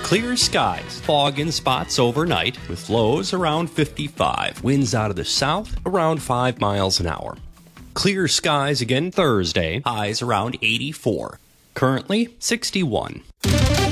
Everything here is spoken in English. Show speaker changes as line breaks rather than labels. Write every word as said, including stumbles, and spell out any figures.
Clear skies, fog in spots overnight, with lows around fifty-five. Winds out of the south around five miles an hour. Clear skies again Thursday, highs around eighty-four. Currently sixty-one.